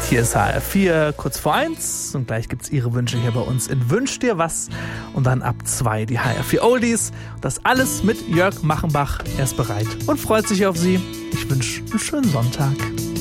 Hier ist HR4 kurz vor 1 und gleich gibt's Ihre Wünsche hier bei uns in Wünsch dir was und dann ab 2 die HR4 Oldies. Das alles mit Jörg Machenbach. Er ist bereit und freut sich auf Sie. Ich wünsche einen schönen Sonntag.